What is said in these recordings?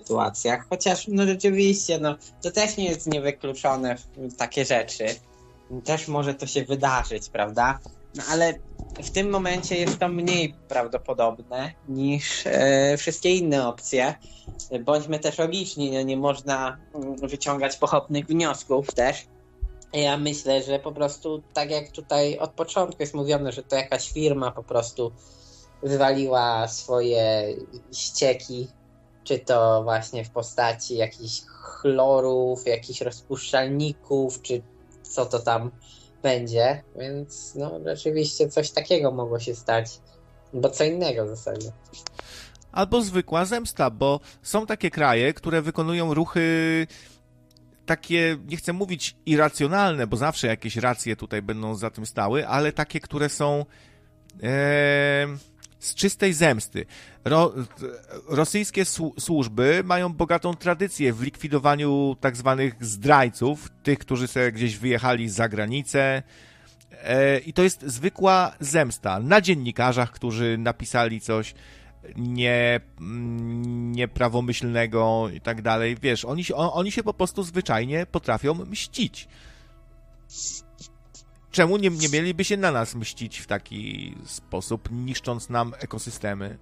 sytuacjach, chociaż no rzeczywiście, no to też nie jest niewykluczone takie rzeczy. Też może to się wydarzyć, prawda? No ale w tym momencie jest to mniej prawdopodobne niż wszystkie inne opcje. Bądźmy też logiczni, no nie można wyciągać pochopnych wniosków też. Ja myślę, że po prostu tak jak tutaj od początku jest mówione, że to jakaś firma po prostu wywaliła swoje ścieki, czy to właśnie w postaci jakichś chlorów, jakichś rozpuszczalników, czy co to tam będzie, więc no rzeczywiście coś takiego mogło się stać, bo co innego w zasadzie. Albo zwykła zemsta, bo są takie kraje, które wykonują ruchy takie, nie chcę mówić irracjonalne, bo zawsze jakieś racje tutaj będą za tym stały, ale takie, które są z czystej zemsty. Rosyjskie służby mają bogatą tradycję w likwidowaniu tak zwanych zdrajców, tych, którzy sobie gdzieś wyjechali za granicę. I to jest zwykła zemsta na dziennikarzach, którzy napisali coś nieprawomyślnego i tak dalej. Wiesz, oni się po prostu zwyczajnie potrafią mścić. Czemu nie mieliby się na nas mścić w taki sposób, niszcząc nam ekosystemy?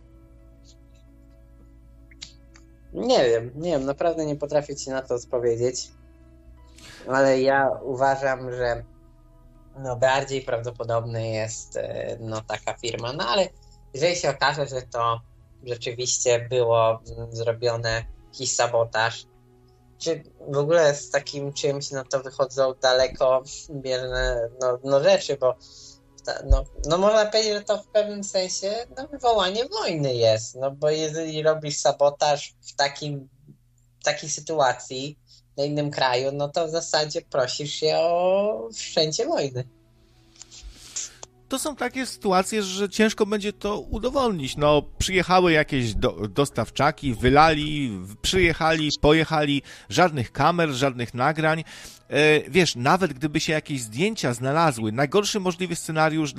Nie wiem, naprawdę nie potrafię ci na to odpowiedzieć, ale ja uważam, że no bardziej prawdopodobny jest no taka firma, no ale jeżeli się okaże, że to rzeczywiście było zrobione jakiś sabotaż, czy w ogóle z takim czymś, no to wychodzą daleko bierne no rzeczy, bo no można powiedzieć, że to w pewnym sensie no wywołanie wojny jest, no bo jeżeli robisz sabotaż w takiej sytuacji na innym kraju, no to w zasadzie prosisz się o wszczęcie wojny. To są takie sytuacje, że ciężko będzie to udowodnić. No, przyjechały jakieś dostawczaki, wylali, przyjechali, pojechali, żadnych kamer, żadnych nagrań. Wiesz, nawet gdyby się jakieś zdjęcia znalazły, najgorszy możliwy scenariusz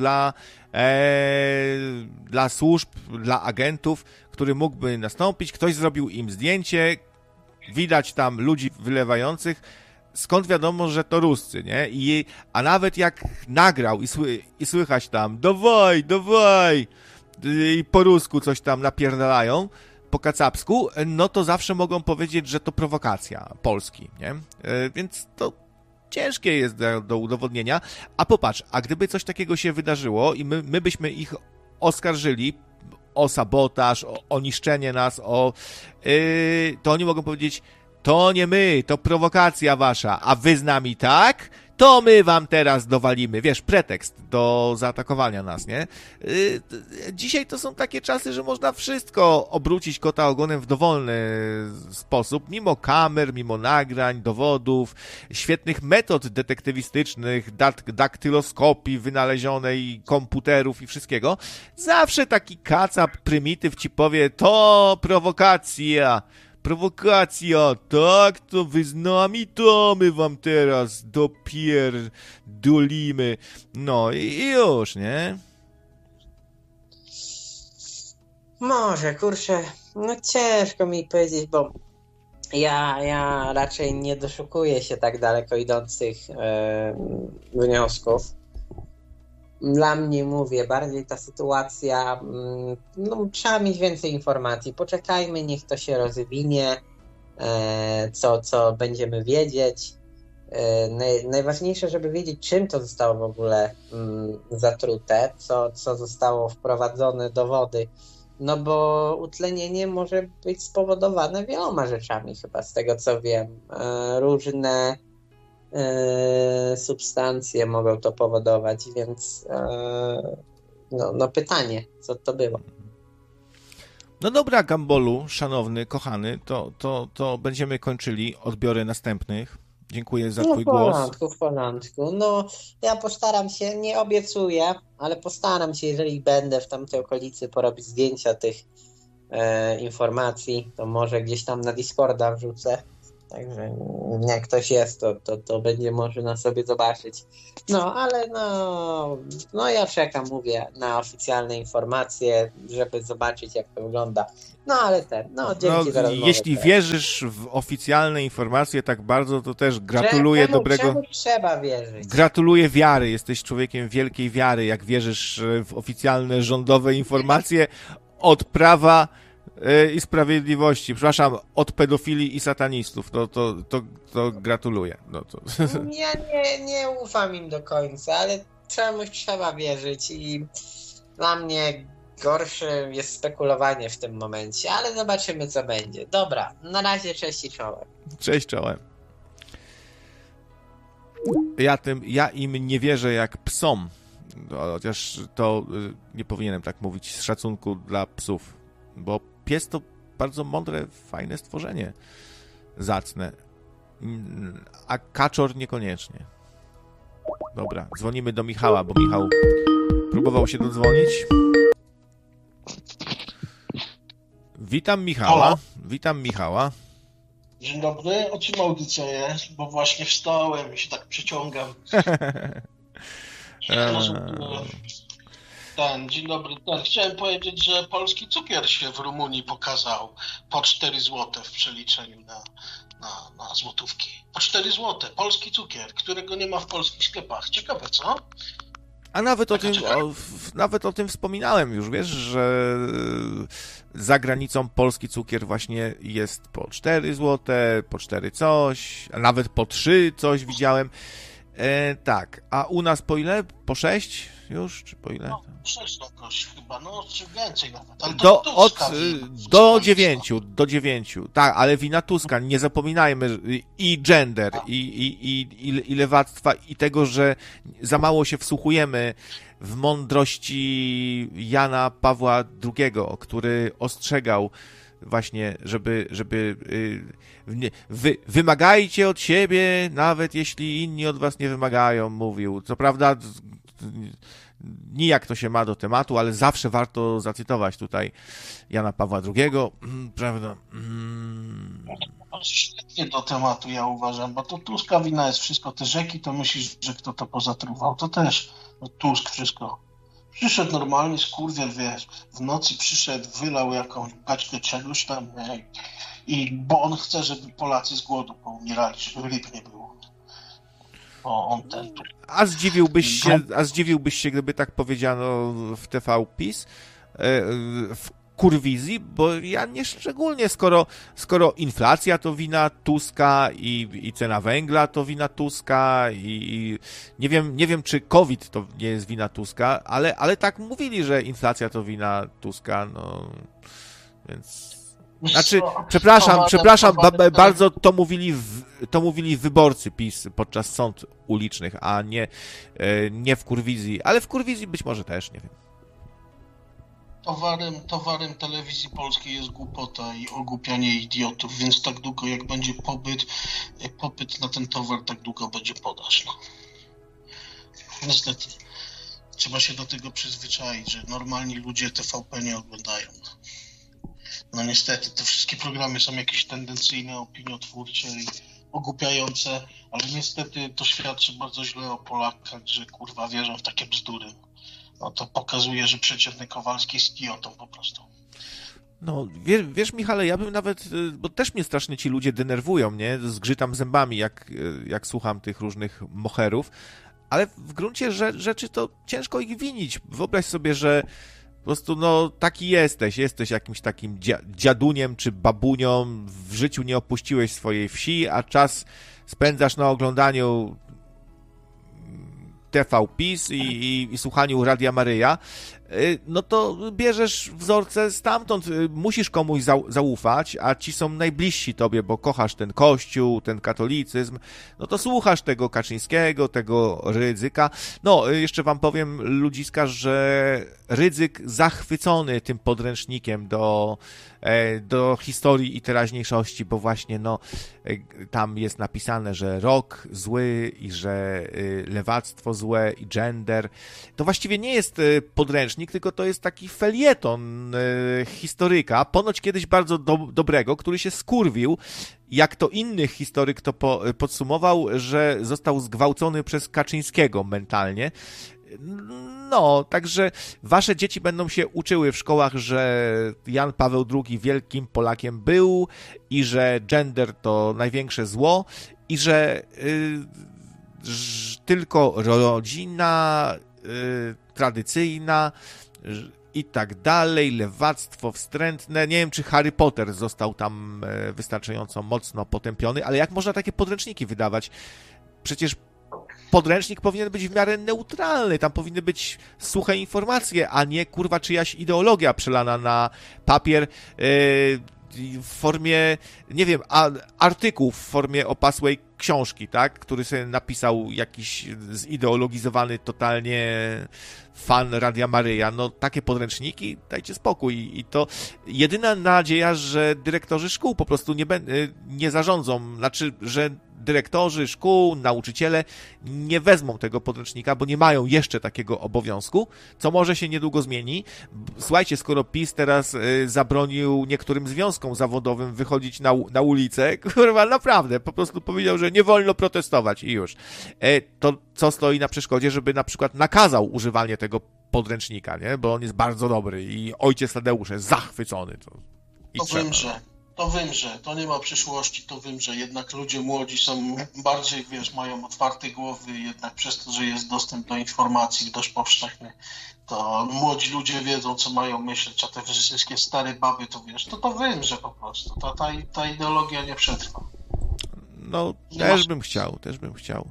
dla służb, dla agentów, który mógłby nastąpić, ktoś zrobił im zdjęcie, widać tam ludzi wylewających, skąd wiadomo, że to Ruscy, nie? A nawet jak nagrał i słychać tam dawaj, i po rusku coś tam napierdalają, po kacapsku, no to zawsze mogą powiedzieć, że to prowokacja Polski, nie? Więc to ciężkie jest do udowodnienia. A popatrz, a gdyby coś takiego się wydarzyło i my byśmy ich oskarżyli o sabotaż, o niszczenie nas, to oni mogą powiedzieć: to nie my, to prowokacja wasza, a wy z nami tak? To my wam teraz dowalimy. Wiesz, pretekst do zaatakowania nas, nie? Dzisiaj to są takie czasy, że można wszystko obrócić kota ogonem w dowolny sposób, mimo kamer, mimo nagrań, dowodów, świetnych metod detektywistycznych, daktyloskopii wynalezionej, komputerów i wszystkiego. Zawsze taki kacap, prymityw ci powie: to prowokacja, tak, to wy z nami, to my wam teraz dopierdolimy. No i już, nie? Może, kurczę, no ciężko mi powiedzieć, bo ja raczej nie doszukuję się tak daleko idących wniosków. Dla mnie, mówię, bardziej ta sytuacja, no trzeba mieć więcej informacji. Poczekajmy, niech to się rozwinie, co będziemy wiedzieć. Najważniejsze, żeby wiedzieć, czym to zostało w ogóle zatrute, co zostało wprowadzone do wody. No bo utlenienie może być spowodowane wieloma rzeczami, chyba z tego co wiem. Różne substancje mogą to powodować, więc no pytanie, co to było. No dobra, Gambolu, szanowny, kochany, to będziemy kończyli odbiory następnych. Dziękuję za twój głos. W porządku. No, ja postaram się, nie obiecuję, ale postaram się, jeżeli będę w tamtej okolicy, porobić zdjęcia tych informacji, to może gdzieś tam na Discorda wrzucę Także jak ktoś jest, to będzie można sobie zobaczyć. No, ale no ja czekam, mówię, na oficjalne informacje, żeby zobaczyć, jak to wygląda. No, ale dzięki za rozmowę. Jeśli wierzysz w oficjalne informacje tak bardzo, to też gratuluję Czemu trzeba wierzyć? Gratuluję wiary. Jesteś człowiekiem wielkiej wiary, jak wierzysz w oficjalne rządowe informacje od Prawa i Sprawiedliwości. Przepraszam, od pedofilii i satanistów. To gratuluję. Ja nie ufam im do końca, ale czemuś trzeba wierzyć i dla mnie gorsze jest spekulowanie w tym momencie, ale zobaczymy, co będzie. Dobra, na razie cześć i czołem. Cześć czołem. Ja im nie wierzę jak psom, chociaż to nie powinienem tak mówić z szacunku dla psów, bo pies to bardzo mądre, fajne stworzenie, zacne, a kaczor niekoniecznie. Dobra, dzwonimy do Michała, bo Michał próbował się dodzwonić. Witam Michała. Halo? Witam Michała. Dzień dobry, o czym audycja jest? Bo właśnie wstałem i się tak przeciągam. Dzień dobry. Chciałem powiedzieć, że polski cukier się w Rumunii pokazał po 4 zł w przeliczeniu na złotówki. Po 4 zł. Polski cukier, którego nie ma w polskich sklepach. Ciekawe, co? A nawet o tym wspominałem już, wiesz, że za granicą polski cukier właśnie jest po 4 zł, po 4 coś, a nawet po 3 coś widziałem. Tak, a u nas po ile? Po 6 już, czy po ile? No, 6 jakoś chyba, czy więcej nawet. Ale do 9. Tak, ale wina Tuska, nie zapominajmy, i gender, i lewactwa, i tego, że za mało się wsłuchujemy w mądrości Jana Pawła II, który ostrzegał właśnie, żeby wymagajcie od siebie, nawet jeśli inni od was nie wymagają, mówił. Co prawda nijak to się ma do tematu, ale zawsze warto zacytować tutaj Jana Pawła II, prawda? Świetnie do tematu, ja uważam, bo to Tuska wina jest wszystko. Te rzeki, to myślisz, że kto to pozatruwał? To też Tusk wszystko. Przyszedł normalnie, skurwiel, wiesz, w nocy przyszedł, wylał jakąś paczkę czegoś tam, bo on chce, żeby Polacy z głodu poumierali, żeby ryb nie było. Bo on ten... A zdziwiłbyś się, gdyby tak powiedziano w TV PiS, w kurwizji, bo ja nie szczególnie, skoro inflacja to wina Tuska i cena węgla to wina Tuska i nie wiem, czy COVID to nie jest wina Tuska, ale tak mówili, że inflacja to wina Tuska, no więc... Znaczy, przepraszam, bardzo to mówili wyborcy PiS podczas sąd ulicznych, a nie w kurwizji, ale w kurwizji być może też, nie wiem. Towarem telewizji polskiej jest głupota i ogłupianie idiotów, więc tak długo jak będzie popyt na ten towar, tak długo będzie podaż. No. Niestety, trzeba się do tego przyzwyczaić, że normalni ludzie TVP nie oglądają. No niestety, te wszystkie programy są jakieś tendencyjne, opiniotwórcze i ogłupiające, ale niestety to świadczy bardzo źle o Polakach, że kurwa wierzą w takie bzdury. No to pokazuje, że przeciętny Kowalski jest idiotą po prostu. No, wiesz Michale, ja bym nawet, bo też mnie strasznie ci ludzie denerwują, nie? Zgrzytam zębami, jak słucham tych różnych moherów, ale w gruncie rzeczy to ciężko ich winić. Wyobraź sobie, że po prostu, taki jesteś jakimś takim dziaduniem czy babunią, w życiu nie opuściłeś swojej wsi, a czas spędzasz na oglądaniu TV PiS i słuchaniu Radia Maryja, no to bierzesz wzorce stamtąd, musisz komuś zaufać, a ci są najbliżsi tobie, bo kochasz ten kościół, ten katolicyzm, no to słuchasz tego Kaczyńskiego, tego Rydzyka. No, jeszcze wam powiem, ludziska, że Rydzyk zachwycony tym podręcznikiem do historii i teraźniejszości, bo właśnie tam jest napisane, że rok zły i że lewactwo złe, złe i gender. To właściwie nie jest podręcznik, tylko to jest taki felieton historyka, ponoć kiedyś bardzo dobrego, który się skurwił, jak to inny historyk to podsumował, że został zgwałcony przez Kaczyńskiego mentalnie. No, także wasze dzieci będą się uczyły w szkołach, że Jan Paweł II wielkim Polakiem był i że gender to największe zło i że tylko rodzina tradycyjna i tak dalej, lewactwo wstrętne. Nie wiem, czy Harry Potter został tam wystarczająco mocno potępiony, ale jak można takie podręczniki wydawać? Przecież podręcznik powinien być w miarę neutralny, tam powinny być suche informacje, a nie kurwa czyjaś ideologia przelana na papier w formie, nie wiem, artykuł w formie opasłej książki, tak, który sobie napisał jakiś zideologizowany totalnie fan Radia Maryja. No takie podręczniki, dajcie spokój. I to jedyna nadzieja, że dyrektorzy szkół po prostu nie zarządzą, znaczy, że dyrektorzy szkół, nauczyciele nie wezmą tego podręcznika, bo nie mają jeszcze takiego obowiązku, co może się niedługo zmieni. Słuchajcie, skoro PiS teraz zabronił niektórym związkom zawodowym wychodzić na ulicę, kurwa, naprawdę, po prostu powiedział, że nie wolno protestować i już. To co stoi na przeszkodzie, żeby na przykład nakazał używanie tego podręcznika, nie? Bo on jest bardzo dobry i ojciec Tadeusz jest zachwycony. To wymrze, to nie ma przyszłości, to wymrze. Jednak ludzie młodzi są bardziej, mają otwarte głowy, jednak przez to, że jest dostęp do informacji dość powszechny, to młodzi ludzie wiedzą, co mają myśleć, a te wszystkie stare baby, to wymrze po prostu. Ta ideologia nie przetrwa. No, też bym chciał.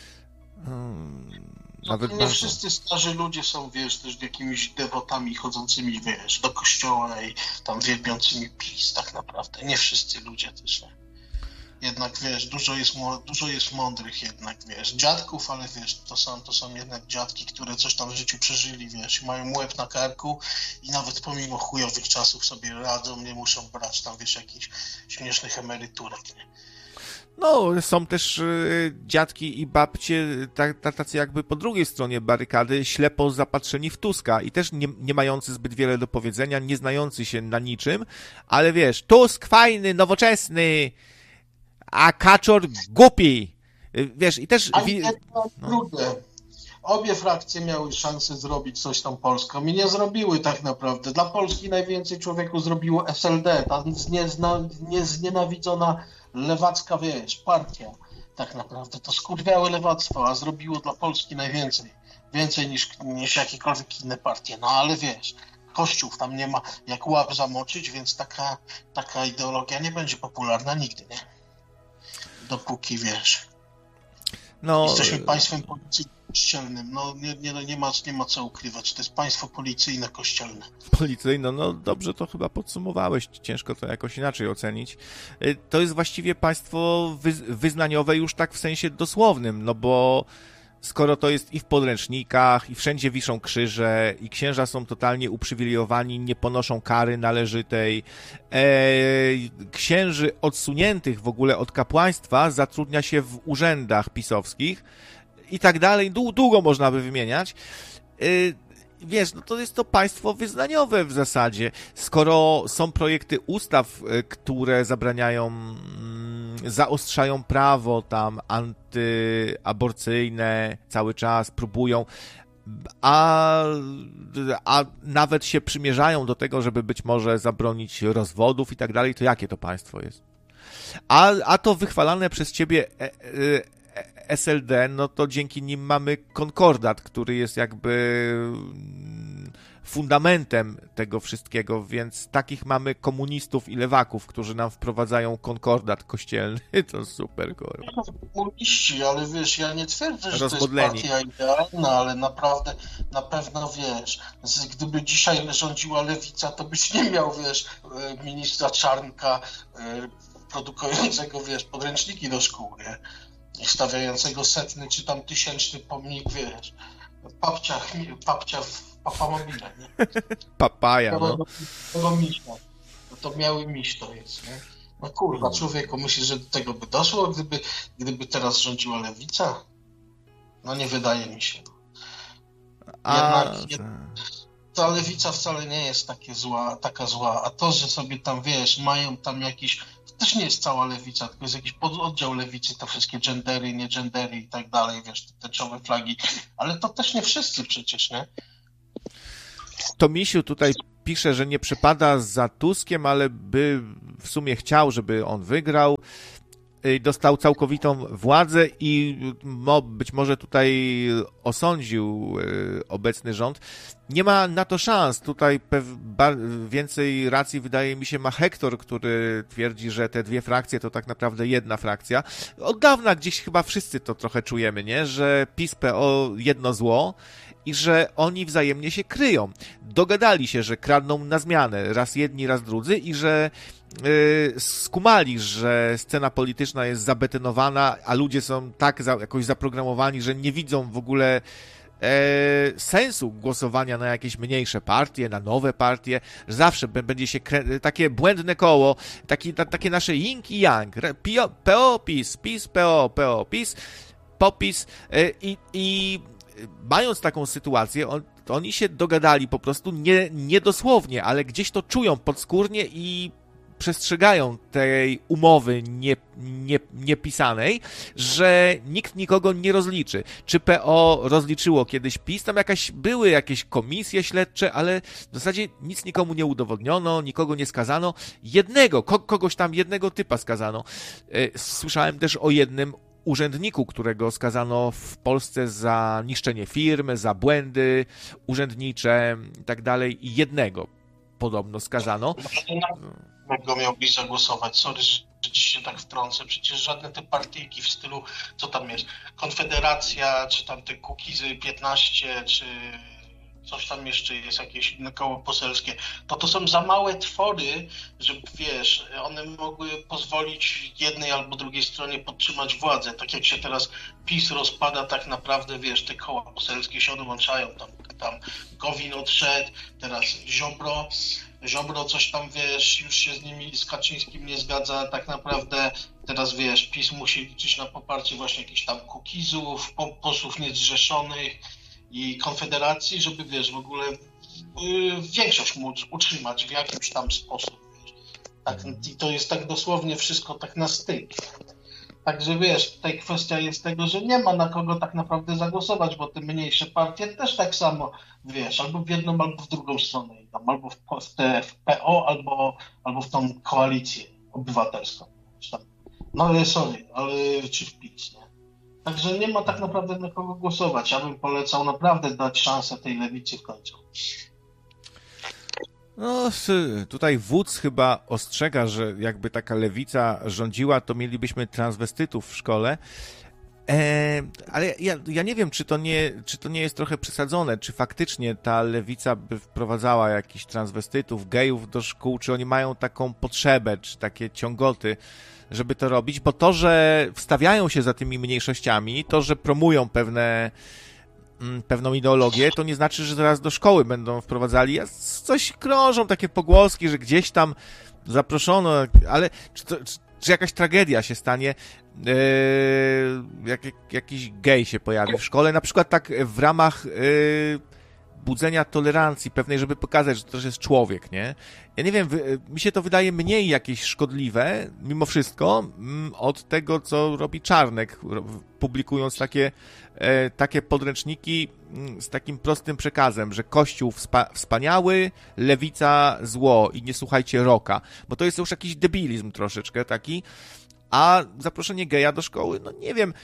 Nawet nie wszyscy starzy ludzie są, też jakimiś dewotami chodzącymi, do kościoła i tam wielbiącymi PiS tak naprawdę. Nie wszyscy ludzie też, nie? Jednak, dużo jest mądrych jednak, dziadków, ale to są jednak dziadki, które coś tam w życiu przeżyli, mają łeb na karku i nawet pomimo chujowych czasów sobie radzą, nie muszą brać tam, jakichś śmiesznych emeryturek, nie? No, są też dziadki i babcie tacy jakby po drugiej stronie barykady, ślepo zapatrzeni w Tuska i też nie mający zbyt wiele do powiedzenia, nie znający się na niczym, ale Tusk fajny, nowoczesny, a Kaczor głupi. I też... Trudne. Obie frakcje miały szansę zrobić coś tam Polską i nie zrobiły tak naprawdę. Dla Polski najwięcej człowieku zrobiło SLD, ta znienawidzona lewacka, partia tak naprawdę. To skurwiałe lewactwo, a zrobiło dla Polski najwięcej. Więcej niż jakiekolwiek inne partie. No ale kościół tam nie ma jak łap zamoczyć, więc taka ideologia nie będzie popularna nigdy, nie? Dopóki jesteśmy państwem kościelnym. No nie ma co ukrywać. To jest państwo policyjne, kościelne. Policyjne, no dobrze to chyba podsumowałeś. Ciężko to jakoś inaczej ocenić. To jest właściwie państwo wyznaniowe już tak w sensie dosłownym, no bo skoro to jest i w podręcznikach, i wszędzie wiszą krzyże, i księża są totalnie uprzywilejowani, nie ponoszą kary należytej, księży odsuniętych w ogóle od kapłaństwa zatrudnia się w urzędach pisowskich i tak dalej, długo można by wymieniać. No to jest to państwo wyznaniowe w zasadzie. Skoro są projekty ustaw, które zaostrzają prawo tam antyaborcyjne, cały czas próbują, a nawet się przymierzają do tego, żeby być może zabronić rozwodów i tak dalej, to jakie to państwo jest? A to wychwalane przez ciebie SLD, no to dzięki nim mamy konkordat, który jest jakby fundamentem tego wszystkiego, więc takich mamy komunistów i lewaków, którzy nam wprowadzają konkordat kościelny. To super, kurwa. Komuniści, ale ja nie twierdzę, że to jest partia idealna, ale naprawdę, na pewno gdyby dzisiaj rządziła lewica, to byś nie miał, ministra Czarnka produkującego, podręczniki do szkół, nie? I stawiającego 100 czy tam 1000 pomnik, papcia w papamobile, nie? Papaja, no. Tego miśka. To biały miś to jest, nie? No kurwa, człowieku, myślisz, że do tego by doszło, gdyby teraz rządziła lewica? No nie wydaje mi się. A... Ta lewica wcale nie jest taka zła, a to, że sobie tam, wiesz, mają tam jakiś, to też nie jest cała lewica, tylko jest jakiś pododdział lewicy, to wszystkie gendery, nie gendery i tak dalej, wiesz, te tęczowe flagi, ale to też nie wszyscy przecież, nie? To Misiu tutaj pisze, że nie przepada za Tuskiem, ale by w sumie chciał, żeby on wygrał. Dostał całkowitą władzę i być może tutaj osądził obecny rząd. Nie ma na to szans. Tutaj więcej racji, wydaje mi się, ma Hektor, który twierdzi, że te dwie frakcje to tak naprawdę jedna frakcja. Od dawna gdzieś chyba wszyscy to trochę czujemy, nie? Że PiS, PO jedno zło i że oni wzajemnie się kryją. Dogadali się, że kradną na zmianę, raz jedni, raz drudzy i że skumali, że scena polityczna jest zabetonowana, a ludzie są tak jakoś zaprogramowani, że nie widzą w ogóle sensu głosowania na jakieś mniejsze partie, na nowe partie, że zawsze będzie się takie błędne koło, takie nasze yin i yang, PO, PiS, PiS, PO, PO, PiS, popis i mając taką sytuację, oni się dogadali po prostu, nie dosłownie, ale gdzieś to czują podskórnie i przestrzegają tej umowy niepisanej, że nikt nikogo nie rozliczy. Czy PO rozliczyło kiedyś PiS? Tam były jakieś komisje śledcze, ale w zasadzie nic nikomu nie udowodniono, nikogo nie skazano. Kogoś tam, jednego typa skazano. Słyszałem też o jednym urzędniku, którego skazano w Polsce za niszczenie firmy, za błędy urzędnicze i tak dalej. I jednego podobno skazano. Jak go miałbyś zagłosować? Sorry, że ci się tak wtrącę. Przecież żadne te partyjki w stylu, co tam jest, Konfederacja, czy tam te Kukizy 15, czy coś tam jeszcze jest, jakieś inne koło poselskie, to są za małe twory, żeby, wiesz, one mogły pozwolić jednej albo drugiej stronie podtrzymać władzę. Tak jak się teraz PiS rozpada, tak naprawdę, wiesz, te koła poselskie się odłączają. Tam Gowin odszedł, teraz Ziobro coś tam, wiesz, już się z Kaczyńskim nie zgadza, tak naprawdę teraz, wiesz, PiS musi liczyć na poparcie właśnie jakichś tam Kukizów, posłów niezrzeszonych i Konfederacji, żeby, wiesz, w ogóle większość móc utrzymać w jakimś tam sposób, wiesz. Tak, i to jest tak dosłownie wszystko tak na styk. Także, wiesz, tutaj kwestia jest tego, że nie ma na kogo tak naprawdę zagłosować, bo te mniejsze partie też tak samo, wiesz, albo w jedną, albo w drugą stronę idą, albo w PO, albo w tą koalicję obywatelską. No sorry, ale czy w PiS, nie? Także nie ma tak naprawdę na kogo głosować. Ja bym polecał naprawdę dać szansę tej lewicy w końcu. No, tutaj wódz chyba ostrzega, że jakby taka lewica rządziła, to mielibyśmy transwestytów w szkole. Ale ja nie wiem, czy to nie jest trochę przesadzone, czy faktycznie ta lewica by wprowadzała jakichś transwestytów, gejów do szkół, czy oni mają taką potrzebę, czy takie ciągoty, żeby to robić, bo to, że wstawiają się za tymi mniejszościami, to, że promują pewną ideologię, to nie znaczy, że zaraz do szkoły będą wprowadzali. Coś krążą takie pogłoski, że gdzieś tam zaproszono, ale czy jakaś tragedia się stanie, jakiś gej się pojawi w szkole, na przykład tak w ramach budzenia tolerancji pewnej, żeby pokazać, że to też jest człowiek, nie? Ja nie wiem, mi się to wydaje mniej jakieś szkodliwe, mimo wszystko, od tego, co robi Czarnek, publikując takie podręczniki z takim prostym przekazem, że Kościół wspaniały, lewica zło i nie słuchajcie rocka, bo to jest już jakiś debilizm troszeczkę taki, a zaproszenie geja do szkoły, no nie wiem,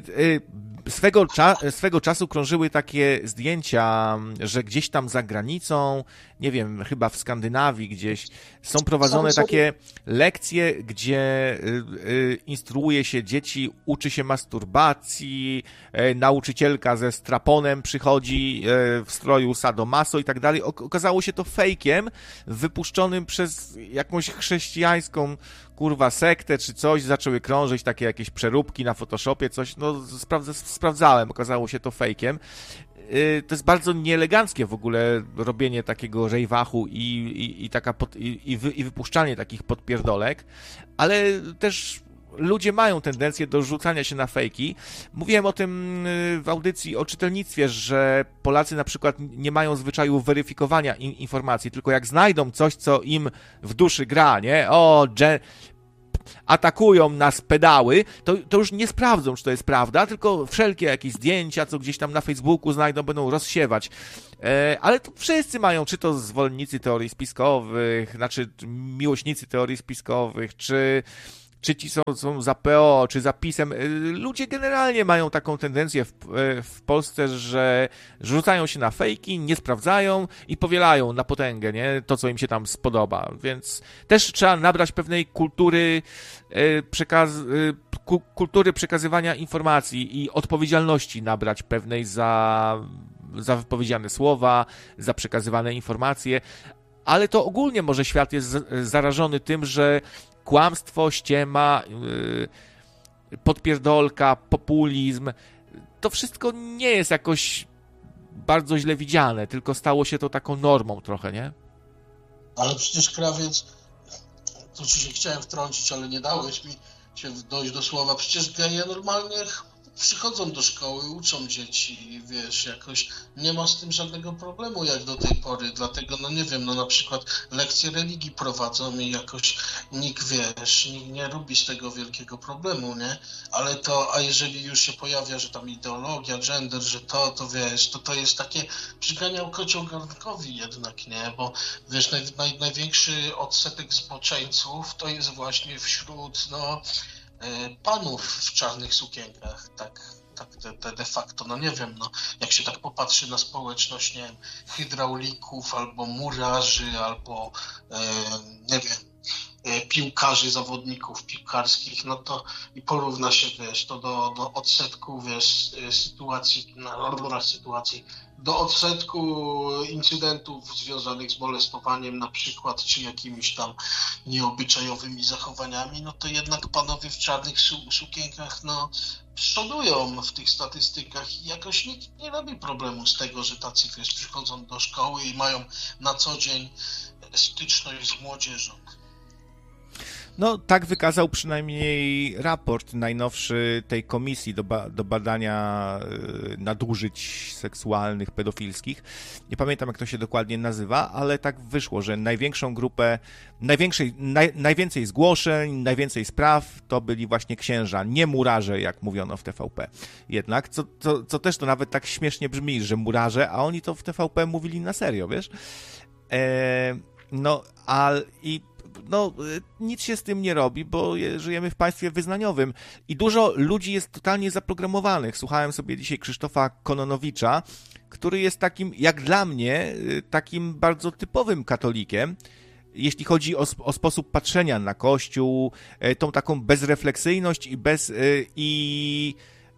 swego czasu krążyły takie zdjęcia, że gdzieś tam za granicą, nie wiem, chyba w Skandynawii gdzieś, są prowadzone takie lekcje, gdzie instruuje się dzieci, uczy się masturbacji, nauczycielka ze straponem przychodzi w stroju sadomaso i tak dalej. Okazało się to fejkiem wypuszczonym przez jakąś chrześcijańską sektę czy coś, zaczęły krążyć takie jakieś przeróbki na Photoshopie, coś, no sprawdzałem, okazało się to fejkiem. To jest bardzo nieeleganckie w ogóle robienie takiego rejwachu i wypuszczanie takich podpierdolek, ale też ludzie mają tendencję do rzucania się na fejki. Mówiłem o tym w audycji o czytelnictwie, że Polacy na przykład nie mają zwyczaju weryfikowania informacji, tylko jak znajdą coś, co im w duszy gra, nie? Atakują nas pedały, to już nie sprawdzą, czy to jest prawda, tylko wszelkie jakieś zdjęcia, co gdzieś tam na Facebooku znajdą, będą rozsiewać. Ale to wszyscy mają, czy to zwolennicy teorii spiskowych, znaczy miłośnicy teorii spiskowych, czy ci są za PO, czy za PiS-em. Ludzie generalnie mają taką tendencję w Polsce, że rzucają się na fejki, nie sprawdzają i powielają na potęgę, nie? To, co im się tam spodoba. Więc też trzeba nabrać pewnej kultury kultury przekazywania informacji i odpowiedzialności nabrać pewnej za wypowiedziane słowa, za przekazywane informacje. Ale to ogólnie może świat jest zarażony tym, że kłamstwo, ściema, podpierdolka, populizm, to wszystko nie jest jakoś bardzo źle widziane, tylko stało się to taką normą trochę, nie? Ale przecież, Krawiec, to ci się chciałem wtrącić, ale nie dałeś mi się dojść do słowa. Przecież geje normalnie przychodzą do szkoły, uczą dzieci i wiesz, jakoś nie ma z tym żadnego problemu jak do tej pory, dlatego no nie wiem, no na przykład lekcje religii prowadzą i jakoś nikt nie robi z tego wielkiego problemu, nie? Ale a jeżeli już się pojawia, że tam ideologia, gender, że to wiesz, to jest takie przyganiał kociołgarnkowi jednak, nie? Bo wiesz, największy odsetek zboczeńców to jest właśnie wśród, panów w czarnych sukienkach, tak de facto, no nie wiem, no jak się tak popatrzy na społeczność, nie wiem, hydraulików, albo murarzy, albo nie wiem, piłkarzy, zawodników piłkarskich, no to i porówna się, wiesz, to do odsetku, wiesz, sytuacji, do odsetku incydentów związanych z molestowaniem na przykład, czy jakimiś tam nieobyczajowymi zachowaniami, no to jednak panowie w czarnych sukienkach, no, przodują w tych statystykach i jakoś nikt nie robi problemu z tego, że tacy, wiesz, przychodzą do szkoły i mają na co dzień styczność z młodzieżą. No, tak wykazał przynajmniej raport najnowszy tej komisji do badania nadużyć seksualnych, pedofilskich. Nie pamiętam, jak to się dokładnie nazywa, ale tak wyszło, że największą grupę, najwięcej zgłoszeń, najwięcej spraw to byli właśnie księża, nie murarze, jak mówiono w TVP. Jednak, co też to nawet tak śmiesznie brzmi, że murarze, a oni to w TVP mówili na serio, wiesz? Nic się z tym nie robi, bo żyjemy w państwie wyznaniowym i dużo ludzi jest totalnie zaprogramowanych. Słuchałem sobie dzisiaj Krzysztofa Kononowicza, który jest takim, jak dla mnie, takim bardzo typowym katolikiem, jeśli chodzi o sposób patrzenia na Kościół, tą taką bezrefleksyjność i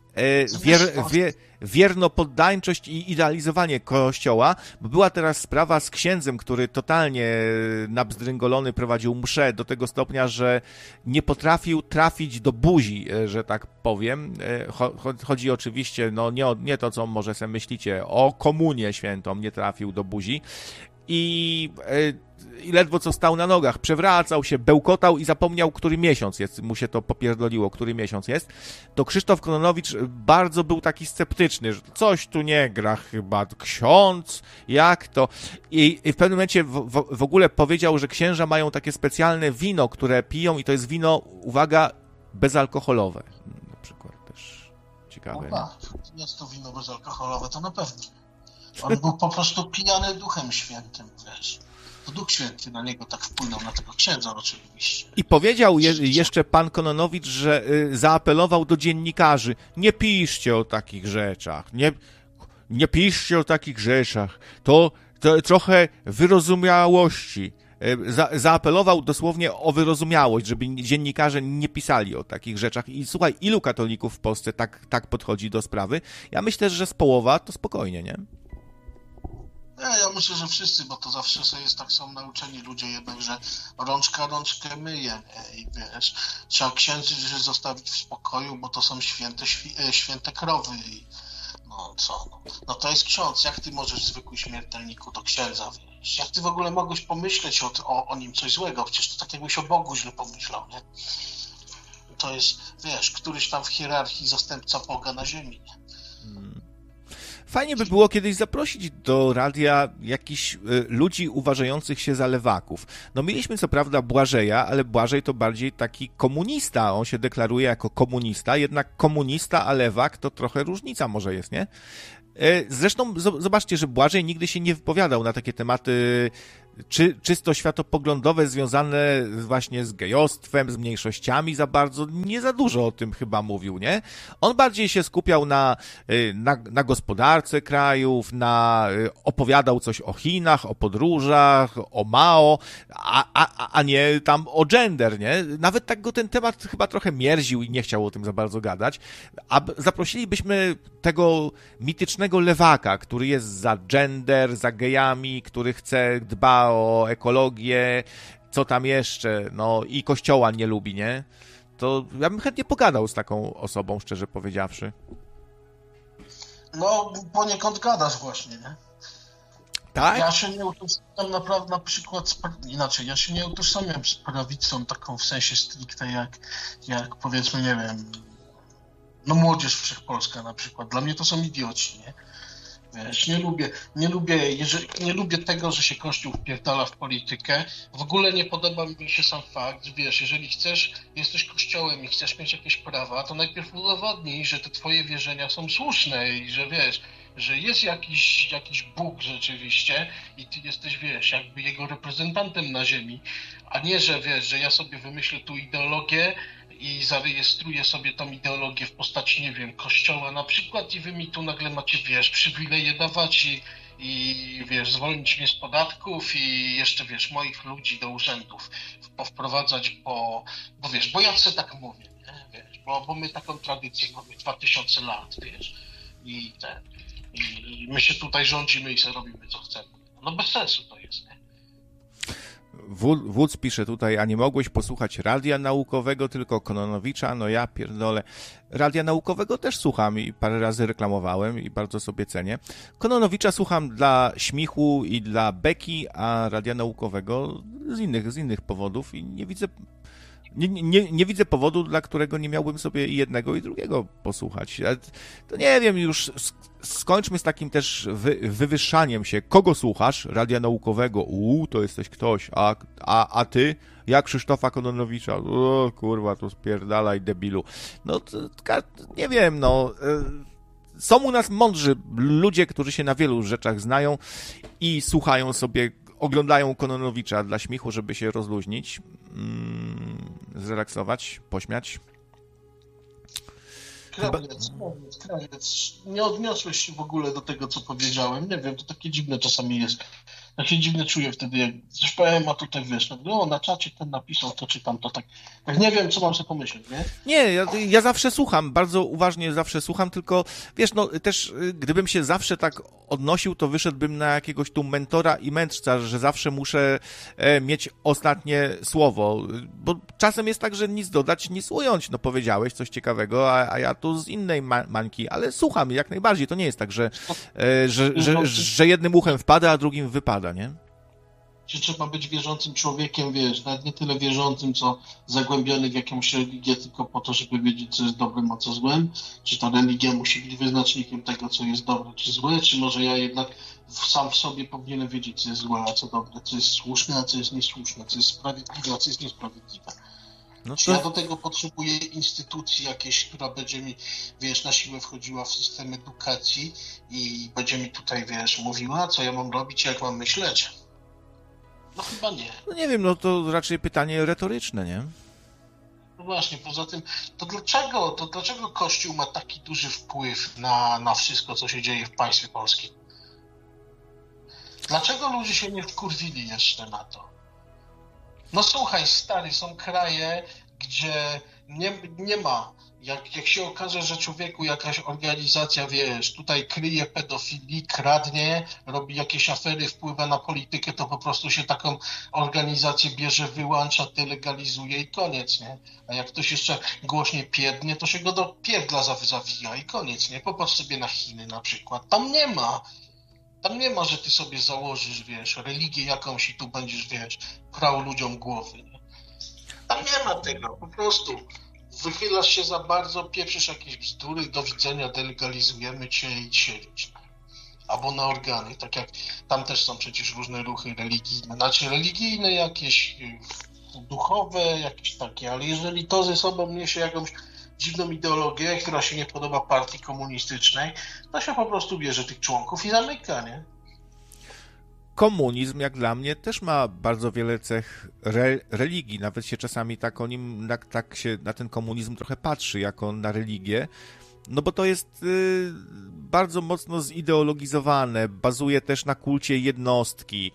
wiernopoddańczość i idealizowanie Kościoła, bo była teraz sprawa z księdzem, który totalnie nabzdręgolony prowadził mszę do tego stopnia, że nie potrafił trafić do buzi, że tak powiem. Chodzi oczywiście, nie to, co może sobie myślicie, o komunię świętą nie trafił do buzi i ledwo co stał na nogach, przewracał się, bełkotał i zapomniał, który miesiąc jest, mu się to popierdoliło, który miesiąc jest, to Krzysztof Kononowicz bardzo był taki sceptyczny, że coś tu nie gra chyba, ksiądz, jak to? I w pewnym momencie w ogóle powiedział, że księża mają takie specjalne wino, które piją i to jest wino, uwaga, bezalkoholowe. Na przykład też ciekawe. No tak, jest to wino bezalkoholowe, to na pewno. On był po prostu pijany Duchem Świętym, wiesz. To Duch Święty na niego tak wpłynął, na tego księdza oczywiście. I powiedział jeszcze pan Kononowicz, że zaapelował do dziennikarzy, nie piszcie o takich rzeczach, nie piszcie o takich rzeczach, to trochę wyrozumiałości. Zaapelował dosłownie o wyrozumiałość, żeby dziennikarze nie pisali o takich rzeczach. I słuchaj, ilu katolików w Polsce tak podchodzi do sprawy? Ja myślę, że z połowa to spokojnie, nie? Ja myślę, że wszyscy, bo to zawsze są nauczeni ludzie jednak, że rączkę myje, nie? I wiesz, trzeba księży zostawić w spokoju, bo to są święte krowy i no to jest ksiądz, jak ty możesz zwykły śmiertelniku do księdza, wiesz, jak ty w ogóle mogłeś pomyśleć o nim coś złego, przecież to tak jakbyś o Bogu źle pomyślał, nie? to jest, wiesz, któryś tam w hierarchii zastępca Boga na ziemi. Fajnie by było kiedyś zaprosić do radia jakichś ludzi uważających się za lewaków. No mieliśmy co prawda Błażeja, ale Błażej to bardziej taki komunista. On się deklaruje jako komunista, jednak komunista a lewak to trochę różnica może jest, nie? Zresztą zobaczcie, że Błażej nigdy się nie wypowiadał na takie tematy czysto światopoglądowe związane właśnie z gejostwem, z mniejszościami za bardzo, nie za dużo o tym chyba mówił, nie? On bardziej się skupiał na gospodarce krajów, opowiadał coś o Chinach, o podróżach, o Mao, a nie tam o gender, nie? Nawet tak go ten temat chyba trochę mierził i nie chciał o tym za bardzo gadać. A zaprosilibyśmy tego mitycznego lewaka, który jest za gender, za gejami, który dba o ekologię, co tam jeszcze, no i kościoła nie lubi, nie? To ja bym chętnie pogadał z taką osobą, szczerze powiedziawszy. No, poniekąd gadasz właśnie, nie? Tak? Ja się nie utożsamiam naprawdę na przykład inaczej, ja się nie utożsamiam z prawicą taką w sensie stricte jak powiedzmy, nie wiem, no Młodzież Wszechpolska na przykład. Dla mnie to są idioci, nie? Wiesz, nie lubię tego, że się Kościół wpierdala w politykę. W ogóle nie podoba mi się sam fakt, że wiesz, jeżeli jesteś Kościołem i chcesz mieć jakieś prawa, to najpierw udowodnij, że te twoje wierzenia są słuszne i że wiesz, że jest jakiś Bóg rzeczywiście i ty jesteś, wiesz, jakby jego reprezentantem na ziemi, a nie, że wiesz, że ja sobie wymyślę tu ideologię i zarejestruję sobie tą ideologię w postaci, nie wiem, kościoła na przykład i wy mi tu nagle macie, wiesz, przywileje dawać i wiesz, zwolnić mnie z podatków i jeszcze, wiesz, moich ludzi do urzędów powprowadzać, bo wiesz, bo ja sobie tak mówię, nie? Wiesz, bo my taką tradycję mamy 2000 lat, wiesz, i my się tutaj rządzimy i sobie robimy co chcemy. No bez sensu to jest, nie? Wódz pisze tutaj, a nie mogłeś posłuchać radia naukowego, tylko Kononowicza? No ja pierdolę. Radia naukowego też słucham i parę razy reklamowałem i bardzo sobie cenię. Kononowicza słucham dla śmichu i dla beki, a radia naukowego z innych powodów i nie widzę... Nie widzę powodu, dla którego nie miałbym sobie i jednego, i drugiego posłuchać. To nie wiem, już skończmy z takim też wywyższaniem się. Kogo słuchasz? Radia naukowego. To jesteś ktoś. A ty? Ja Krzysztofa Kononowicza. O kurwa, to spierdalaj, debilu. No, nie wiem, no... Są u nas mądrzy ludzie, którzy się na wielu rzeczach znają i słuchają sobie, oglądają Kononowicza dla śmiechu, żeby się rozluźnić, zrelaksować, pośmiać. Krawiec. Nie odniosłeś się w ogóle do tego, co powiedziałem. Nie wiem, to takie dziwne czasami jest. Ja się dziwnie czuję wtedy, jak coś powiem, a tutaj wiesz, no na czacie ten napisał, to czytam, to tak nie wiem, co mam sobie pomyśleć, nie? Nie, ja zawsze słucham, bardzo uważnie zawsze słucham, tylko wiesz, no też gdybym się zawsze tak odnosił, to wyszedłbym na jakiegoś tu mentora i mędrca, że zawsze muszę mieć ostatnie słowo, bo czasem jest tak, że nic dodać, nic ująć, no powiedziałeś coś ciekawego, a ja tu z innej mańki, ale słucham jak najbardziej, to nie jest tak, że jednym uchem wpada, a drugim wypada, nie? Czy trzeba być wierzącym człowiekiem, wiesz, nawet nie tyle wierzącym, co zagłębiony w jakąś religię tylko po to, żeby wiedzieć, co jest dobrym, a co złym? Czy ta religia musi być wyznacznikiem tego, co jest dobre, czy złe? Czy może ja jednak sam w sobie powinienem wiedzieć, co jest złe, a co dobre, co jest słuszne, a co jest niesłuszne, co jest sprawiedliwe, a co jest niesprawiedliwe? No Czy ja do tego potrzebuję instytucji jakiejś, która będzie mi, wiesz, na siłę wchodziła w system edukacji i będzie mi tutaj, wiesz, mówiła, co ja mam robić, jak mam myśleć? No chyba nie. No nie wiem, no to raczej pytanie retoryczne, nie? No właśnie, poza tym, to dlaczego Kościół ma taki duży wpływ na wszystko, co się dzieje w państwie polskim? Dlaczego ludzie się nie wkurwili jeszcze na to? No słuchaj, stary, są kraje, gdzie nie ma. Jak się okaże, że człowieku jakaś organizacja, wiesz, tutaj kryje pedofilii, kradnie, robi jakieś afery, wpływa na politykę, to po prostu się taką organizację bierze, wyłącza, delegalizuje i koniec, nie? A jak ktoś jeszcze głośniej pierdnie, to się go do pierdla zawija i koniec, nie? Popatrz sobie na Chiny na przykład. Tam nie ma, że ty sobie założysz, wiesz, religię jakąś i tu będziesz, wiesz, prał ludziom głowy, nie? Tam nie ma tego, po prostu wychylasz się za bardzo, pieprzysz jakieś bzdury, do widzenia, delegalizujemy cię i siedzieć. Albo na organy, tak jak tam też są przecież różne ruchy religijne, znaczy religijne jakieś, duchowe, jakieś takie, ale jeżeli to ze sobą niesie jakąś dziwną ideologię, która się nie podoba partii komunistycznej, to się po prostu bierze tych członków i zamyka, nie? Komunizm, jak dla mnie, też ma bardzo wiele cech religii. Nawet się czasami tak o nim, tak się na ten komunizm trochę patrzy, jako na religię. No bo to jest bardzo mocno zideologizowane, bazuje też na kulcie jednostki.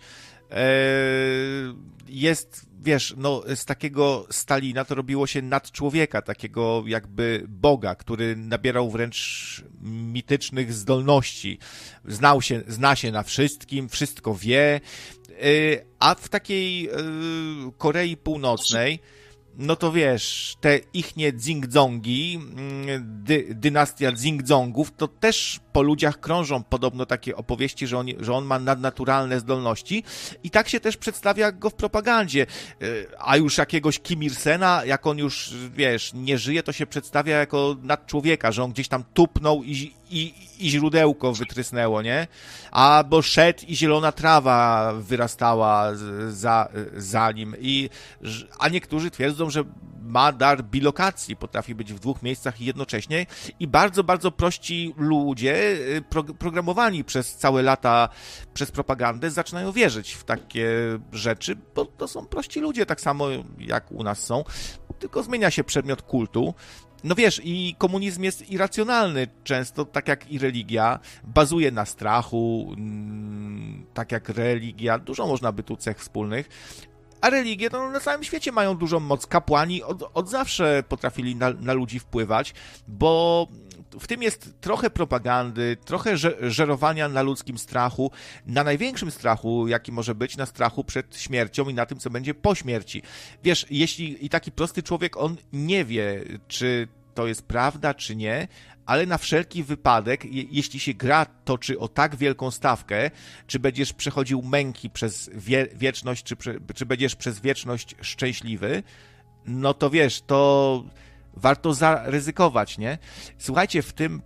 Jest, wiesz, no z takiego Stalina to robiło się nadczłowieka, takiego jakby Boga, który nabierał wręcz mitycznych zdolności. Zna się na wszystkim, wszystko wie, a w takiej Korei Północnej no to wiesz, te ichnie dzingdzongi, dynastia dzingdzongów, to też po ludziach krążą podobno takie opowieści, że on ma nadnaturalne zdolności i tak się też przedstawia go w propagandzie. A już jakiegoś Kim Il-sena, jak on już, wiesz, nie żyje, to się przedstawia jako nadczłowieka, że on gdzieś tam tupnął i źródełko wytrysnęło, nie? Albo szedł i zielona trawa wyrastała za nim. A niektórzy twierdzą, że ma dar bilokacji, potrafi być w dwóch miejscach jednocześnie i bardzo, bardzo prości ludzie, programowani przez całe lata przez propagandę, zaczynają wierzyć w takie rzeczy, bo to są prości ludzie, tak samo jak u nas są, tylko zmienia się przedmiot kultu. No wiesz, i komunizm jest irracjonalny często, tak jak i religia, bazuje na strachu, tak jak religia, dużo można by tu cech wspólnych, a religie to na całym świecie mają dużą moc. Kapłani od zawsze potrafili na ludzi wpływać, bo w tym jest trochę propagandy, trochę żerowania na ludzkim strachu, na największym strachu, jaki może być, na strachu przed śmiercią i na tym, co będzie po śmierci. Wiesz, jeśli i taki prosty człowiek, on nie wie, czy to jest prawda, czy nie, ale na wszelki wypadek, jeśli się gra toczy o tak wielką stawkę, czy będziesz przechodził męki przez wieczność, czy będziesz przez wieczność szczęśliwy, no to wiesz, to warto zaryzykować, nie? Słuchajcie, w tym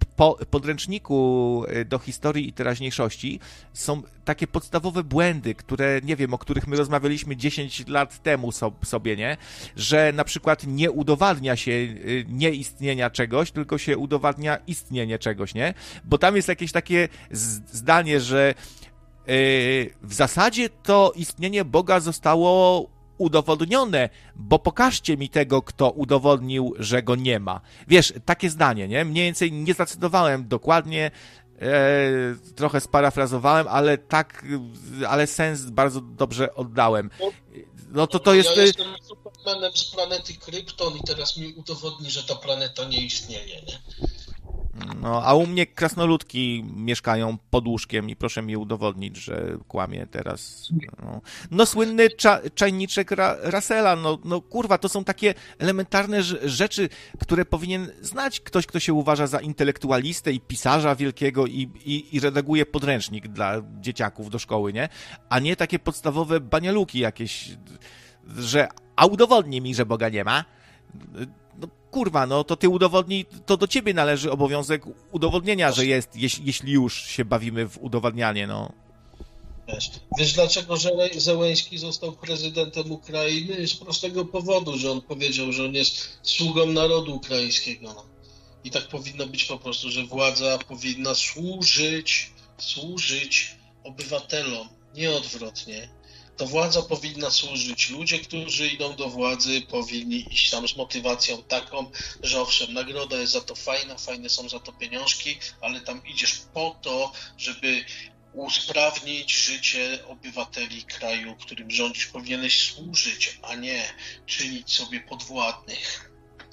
podręczniku do historii i teraźniejszości są takie podstawowe błędy, które, nie wiem, o których my rozmawialiśmy 10 lat temu sobie, nie? Że na przykład nie udowadnia się nieistnienia czegoś, tylko się udowadnia istnienie czegoś, nie? Bo tam jest jakieś takie zdanie, że w zasadzie to istnienie Boga zostało udowodnione, bo pokażcie mi tego, kto udowodnił, że go nie ma. Wiesz, takie zdanie, nie? Mniej więcej nie zacytowałem dokładnie, trochę sparafrazowałem, ale sens bardzo dobrze oddałem. No to jest... Ja jestem Supermanem z planety Krypton i teraz mi udowodni, że ta planeta nie istnieje, nie? No, a u mnie krasnoludki mieszkają pod łóżkiem i proszę mi udowodnić, że kłamie teraz. No słynny czajniczek Russella, no kurwa, to są takie elementarne rzeczy, które powinien znać ktoś, kto się uważa za intelektualistę i pisarza wielkiego i redaguje podręcznik dla dzieciaków do szkoły, nie? A nie takie podstawowe banialuki jakieś, że a udowodnij mi, że Boga nie ma. No kurwa, no to ty udowodnij, to do ciebie należy obowiązek udowodnienia, że jest, jeśli już się bawimy w udowadnianie, no. Wiesz dlaczego Zełenski został prezydentem Ukrainy? Z prostego powodu, że on powiedział, że on jest sługą narodu ukraińskiego. No. I tak powinno być po prostu, że władza powinna służyć obywatelom, nie odwrotnie. To władza powinna służyć. Ludzie, którzy idą do władzy, powinni iść tam z motywacją taką, że owszem, nagroda jest za to fajna, fajne są za to pieniążki, ale tam idziesz po to, żeby usprawnić życie obywateli kraju, którym rządzisz. Powinieneś służyć, a nie czynić sobie podwładnych.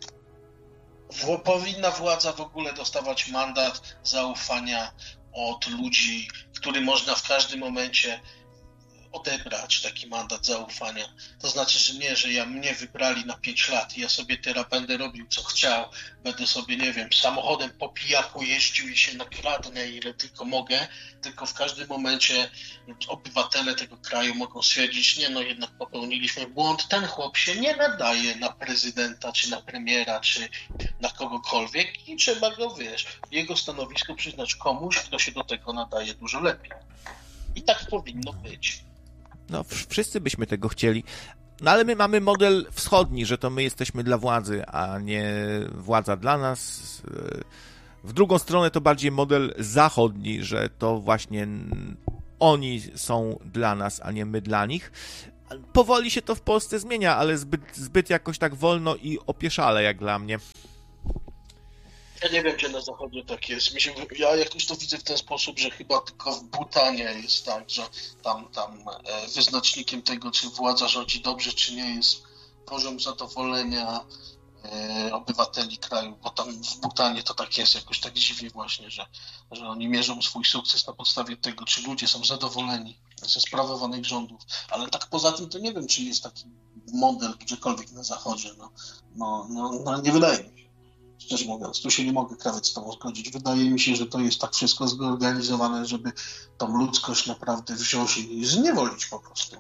Powinna władza w ogóle dostawać mandat zaufania od ludzi, który można w każdym momencie odebrać taki mandat zaufania. To znaczy, że nie, że mnie wybrali na 5 lat i ja sobie teraz będę robił co chciał, będę sobie, nie wiem, samochodem po pijaku jeździł i się nakradnę ile tylko mogę, tylko w każdym momencie obywatele tego kraju mogą stwierdzić, nie no, jednak popełniliśmy błąd, ten chłop się nie nadaje na prezydenta, czy na premiera, czy na kogokolwiek i trzeba go, jego stanowisko przyznać komuś, kto się do tego nadaje dużo lepiej. I tak powinno być. No, wszyscy byśmy tego chcieli. No, ale my mamy model wschodni, że to my jesteśmy dla władzy, a nie władza dla nas. W drugą stronę to bardziej model zachodni, że to właśnie oni są dla nas, a nie my dla nich. Powoli się to w Polsce zmienia, ale zbyt jakoś tak wolno i opieszale, jak dla mnie. Ja nie wiem, gdzie na zachodzie tak jest. Ja jakoś to widzę w ten sposób, że chyba tylko w Butanie jest tak, że tam wyznacznikiem tego, czy władza rządzi dobrze, czy nie, jest poziom zadowolenia obywateli kraju, bo tam w Butanie to tak jest, jakoś tak dziwnie właśnie, że oni mierzą swój sukces na podstawie tego, czy ludzie są zadowoleni ze sprawowanych rządów. Ale tak poza tym to nie wiem, czy jest taki model gdziekolwiek na zachodzie. No nie wydaje mi się. Szczerze mówiąc, tu się nie mogę krawiec z tobą zgodzić. Wydaje mi się, że to jest tak wszystko zorganizowane, żeby tą ludzkość naprawdę wziąć i zniewolić po prostu.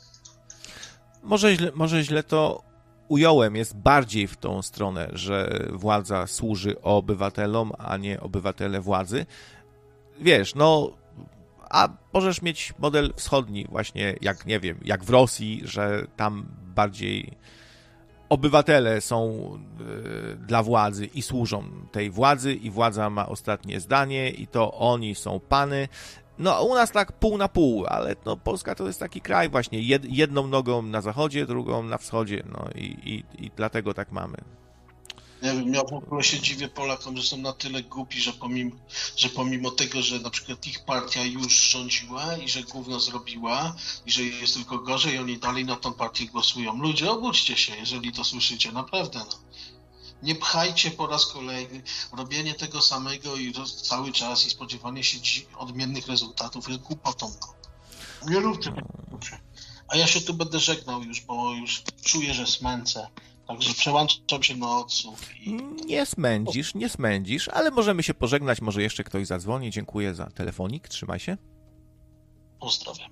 Może źle to ująłem, jest bardziej w tą stronę, że władza służy obywatelom, a nie obywatele władzy. Wiesz, no, a możesz mieć model wschodni właśnie, jak nie wiem, jak w Rosji, że tam bardziej obywatele są dla władzy i służą tej władzy i władza ma ostatnie zdanie i to oni są pany. No u nas tak pół na pół, ale no, Polska to jest taki kraj właśnie, jedną nogą na zachodzie, drugą na wschodzie, no i dlatego tak mamy. Nie wiem, ja w ogóle się dziwię Polakom, że są na tyle głupi, że pomimo tego, że na przykład ich partia już rządziła i że gówno zrobiła i że jest tylko gorzej, oni dalej na tą partię głosują. Ludzie, obudźcie się, jeżeli to słyszycie, naprawdę. No. Nie pchajcie po raz kolejny. Robienie tego samego i cały czas i spodziewanie się odmiennych rezultatów jest głupotą. Nie róbcie tego. A ja się tu będę żegnał już, bo już czuję, że smęcę. Także przełączam się na odsłuch. Nie smędzisz, ale możemy się pożegnać, może jeszcze ktoś zadzwoni. Dziękuję za telefonik, trzymaj się. Pozdrawiam.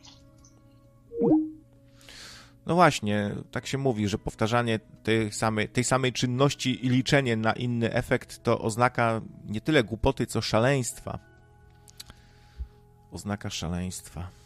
No właśnie, tak się mówi, że powtarzanie tej samej czynności i liczenie na inny efekt to oznaka nie tyle głupoty, co szaleństwa. Oznaka szaleństwa.